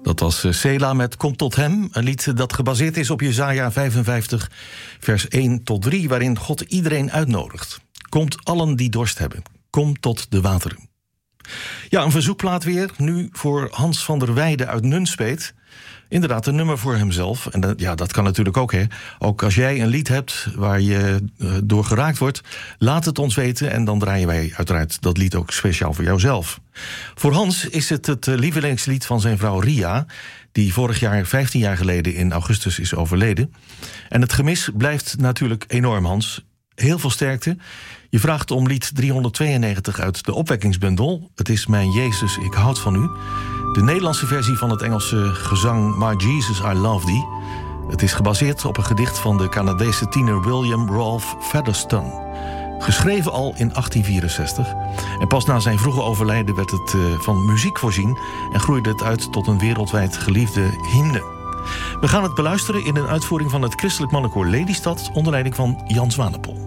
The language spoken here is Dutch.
Dat was Sela met Kom tot hem. Een lied dat gebaseerd is op Jesaja 55, vers 1 tot 3... waarin God iedereen uitnodigt. Komt allen die dorst hebben. Kom tot de wateren. Ja, een verzoekplaat weer. Nu voor Hans van der Weijden uit Nunspeet. Inderdaad, een nummer voor hemzelf. En dat kan natuurlijk ook, hè. Ook als jij een lied hebt waar je door geraakt wordt... laat het ons weten en dan draaien wij uiteraard dat lied ook speciaal voor jouzelf. Voor Hans is het lievelingslied van zijn vrouw Ria... die vorig jaar, 15 jaar geleden, in augustus is overleden. En het gemis blijft natuurlijk enorm, Hans. Heel veel sterkte. Je vraagt om lied 392 uit de opwekkingsbundel. Het is Mijn Jezus, ik houd van u. De Nederlandse versie van het Engelse gezang My Jesus, I Love Thee. Het is gebaseerd op een gedicht van de Canadese tiener William Ralph Featherstone. Geschreven al in 1864. En pas na zijn vroege overlijden werd het van muziek voorzien... en groeide het uit tot een wereldwijd geliefde hymne. We gaan het beluisteren in een uitvoering van het Christelijk Mannenkoor Lelystad... onder leiding van Jan Zwanenpol.